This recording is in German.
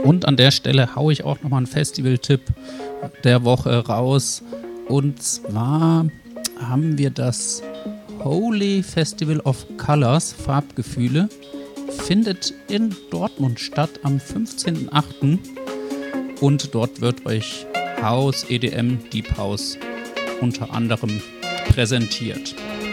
Und an der Stelle haue ich auch nochmal einen Festival-Tipp der Woche raus. Und zwar haben wir das Holy Festival of Colors, Farbgefühle, findet in Dortmund statt am 15.08. Und dort wird euch House, EDM, Deep House unter anderem präsentiert.